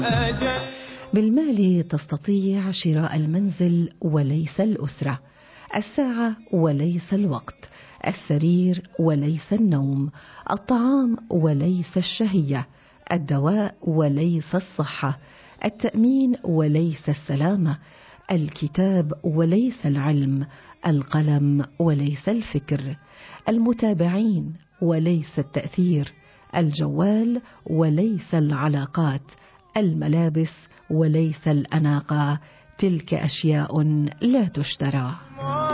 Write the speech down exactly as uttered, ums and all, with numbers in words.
بالمال تستطيع شراء المنزل وليس الأسرة، الساعة وليس الوقت، السرير وليس النوم، الطعام وليس الشهية، الدواء وليس الصحة، التأمين وليس السلامة، الكتاب وليس العلم، القلم وليس الفكر، المتابعين وليس التأثير، الجوال وليس العلاقات، الملابس وليس الأناقة. تلك أشياء لا تشترى.